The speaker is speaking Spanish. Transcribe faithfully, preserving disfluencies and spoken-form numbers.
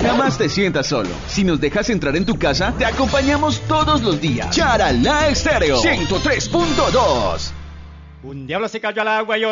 jamás te sientas solo. Si nos dejas entrar en tu casa, te acompañamos todos los días. Charalá Estéreo ciento tres punto dos. Un diablo se cayó al agua y